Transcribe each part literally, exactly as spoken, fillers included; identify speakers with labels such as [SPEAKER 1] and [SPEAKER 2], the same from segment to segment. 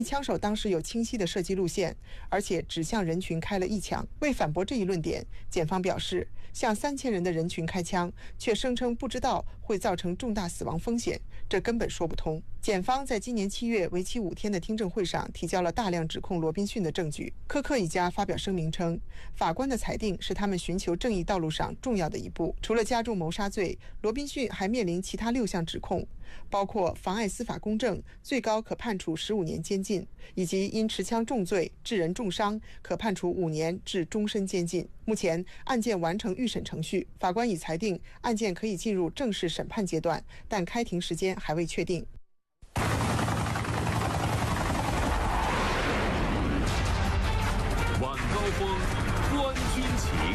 [SPEAKER 1] 枪手当时有清晰的射击路线，而且只向人群开了一枪。为反驳这一论点，检方表示，向三千人的人群开枪，却声称不知道会造成重大死亡风险，这根本说不通。检方在今年七月为期五天的听证会上提交了大量指控罗宾逊的证据。科克一家发表声明称，法官的裁定是他们寻求正义道路上重要的一步。除了加重谋杀罪，罗宾逊还面临其他六项指控，包括妨碍司法公正，最高可判处十五年监禁，以及因持枪重罪致人重伤，可判处五年至终身监禁。目前案件完成预审程序，法官已裁定案件可以进入正式审判阶段，但开庭时间还未确定。
[SPEAKER 2] 晚高峰，观军情。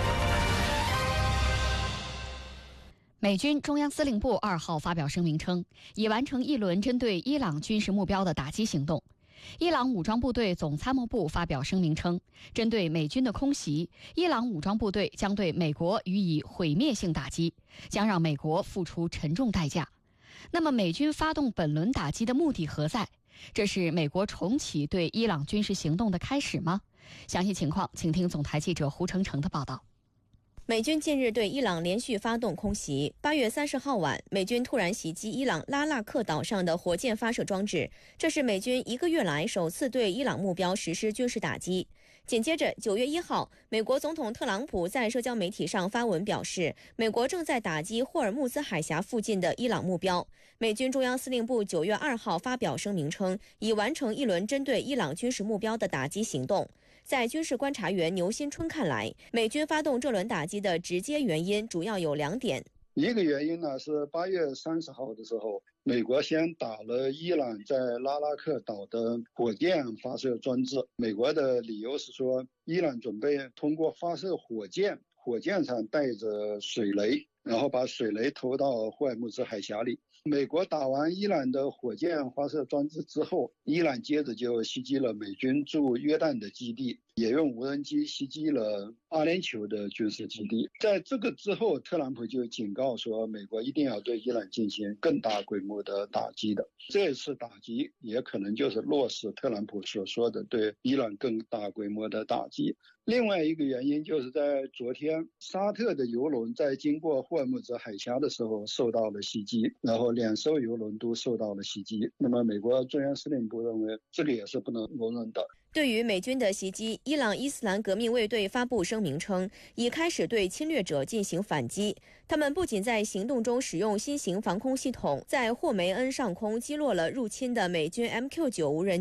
[SPEAKER 3] 美军中央司令部二号发表声明称，已完成一轮针对伊朗军事目标的打击行动。伊朗武装部队总参谋部发表声明称，针对美军的空袭，伊朗武装部队将对美国予以毁灭性打击，将让美国付出沉重代价。那么，美军发动本轮打击的目的何在？这是美国重启对伊朗军事行动的开始吗？详细情况，请听总台记者胡成成的报道。
[SPEAKER 4] 美军近日对伊朗连续发动空袭。八月三十号晚，美军突然袭击伊朗拉纳克岛上的火箭发射装置，这是美军一个月来首次对伊朗目标实施军事打击。紧接着，九月一号，美国总统特朗普在社交媒体上发文表示，美国正在打击霍尔木兹海峡附近的伊朗目标。美军中央司令部九月二号发表声明称，已完成一轮针对伊朗军事目标的打击行动。在军事观察员牛新春看来，美军发动这轮打击的直接原因主要有两点。
[SPEAKER 5] 一个原因呢是八月三十号的时候，美国先打了伊朗在拉拉克岛的火箭发射装置。美国的理由是说，伊朗准备通过发射火箭，火箭上带着水雷，然后把水雷投到霍尔木兹海峡里。美国打完伊朗的火箭发射装置之后，伊朗接着就袭击了美军驻约旦的基地，也用无人机袭击了阿联酋的军事基地。在这个之后，特朗普就警告说，美国一定要对伊朗进行更大规模的打击的。这次打击也可能就是落实特朗普所说的对伊朗更大规模的打击。另外一个原因就是在昨天，沙特的油轮在经过霍尔木兹海峡的时候受到了袭击，然后两艘油轮都受到了袭击。那么美国中央司令部认为这个也是不能容忍的。
[SPEAKER 4] 对于美军的袭击，伊朗伊斯兰革命卫队发布声明称，已开始对侵略者进行反击。他们不仅在行动中使用新型防空系统，在霍梅恩上空击落了入侵的美军 M Q 九 无人